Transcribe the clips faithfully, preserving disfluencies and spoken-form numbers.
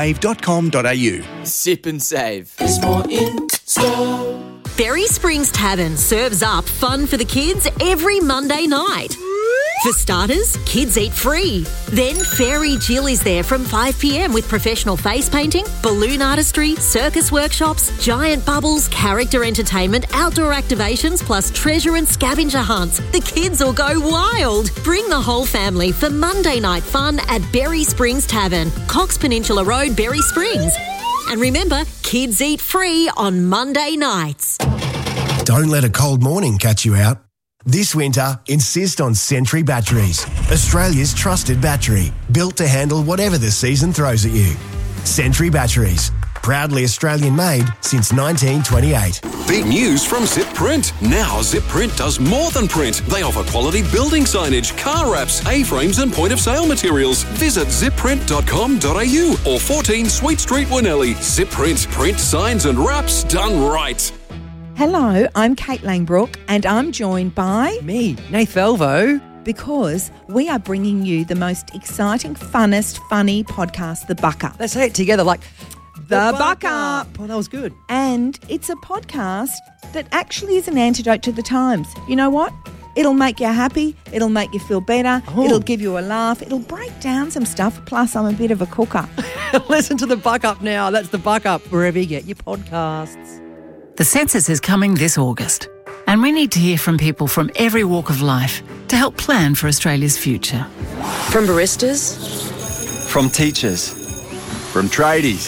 save dot com dot a u. Sip and Save. There's more in store. Berry Springs Tavern serves up fun for the kids every Monday night. For starters, kids eat free. Then Fairy Jill is there from five p m with professional face painting, balloon artistry, circus workshops, giant bubbles, character entertainment, outdoor activations, plus treasure and scavenger hunts. The kids will go wild. Bring the whole family for Monday night fun at Berry Springs Tavern, Cox Peninsula Road, Berry Springs. And remember, kids eat free on Monday nights. Don't let a cold morning catch you out. This winter, insist on Sentry Batteries, Australia's trusted battery, built to handle whatever the season throws at you. Sentry Batteries, proudly Australian-made since nineteen twenty-eight. Big news from Zip Print. Now Zip Print does more than print. They offer quality building signage, car wraps, A-frames and point-of-sale materials. Visit zip print dot com dot a u or fourteen Sweet Street, Winnelly. Zip Print. Print signs and wraps done right. Hello, I'm Kate Langbrook and I'm joined by... Me, Nath Velvo. Because we are bringing you the most exciting, funnest, funny podcast, The Buck Up. Let's say it together like... The, the Buck Up. Oh, that was good. And it's a podcast that actually is an antidote to the times. You know what? It'll make you happy. It'll make you feel better. Oh. It'll give you a laugh. It'll break down some stuff. Plus, I'm a bit of a cooker. Listen to The Buck Up now. That's The Buck Up, wherever you get your podcasts. The census is coming this August, and we need to hear from people from every walk of life to help plan for Australia's future. From baristas, from teachers, from tradies,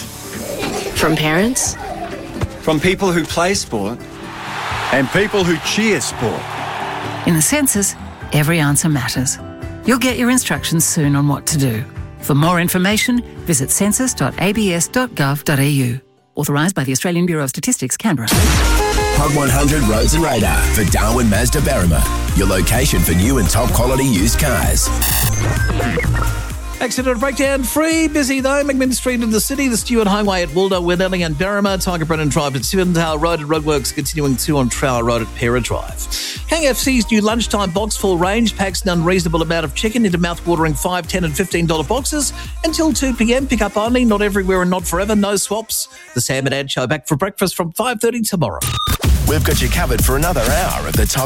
from parents, from people who play sport, and people who cheer sport. In the census, every answer matters. You'll get your instructions soon on what to do. For more information, visit census dot a b s dot gov dot a u. Authorised by the Australian Bureau of Statistics, Canberra. Hot one hundred Roads and Radar for Darwin Mazda Berrima, your location for new and top quality used cars. Accident breakdown free. Busy though. McMinn Street in the city. The Stewart Highway at Waldo, Winnelly and Berrima. Tiger Brennan Drive at Sivendale Road and Roadworks continuing to on Trower Road at Pera Drive. K F C's new lunchtime box full range packs an unreasonable amount of chicken into mouth-watering five, ten and fifteen dollars boxes until two p m. Pick up only. Not everywhere and not forever. No swaps. The Sam and Ad Show back for breakfast from five thirty tomorrow. We've got you covered for another hour of the top